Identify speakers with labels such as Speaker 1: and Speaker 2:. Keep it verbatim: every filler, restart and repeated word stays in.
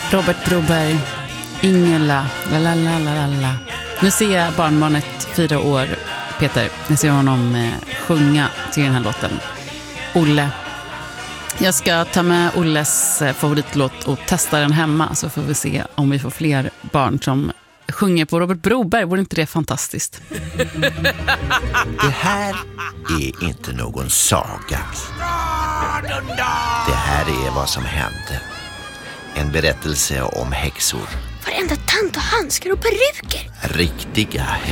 Speaker 1: Robert Broberg, Ingela, la la la la la. Nu ser jag barnbarnet fyra år, Peter. Nu ser jag honom eh, sjunga till den här låten. Olle. Jag ska ta med Olles eh, favoritlåt och testa den hemma, så får vi se om vi får fler barn som sjunger på Robert Broberg. Vore inte det fantastiskt?
Speaker 2: Det här är inte någon saga. Det här är vad som hände. En berättelse om häxor.
Speaker 3: Varenda tant och handskar och peruker.
Speaker 2: Riktiga häxor.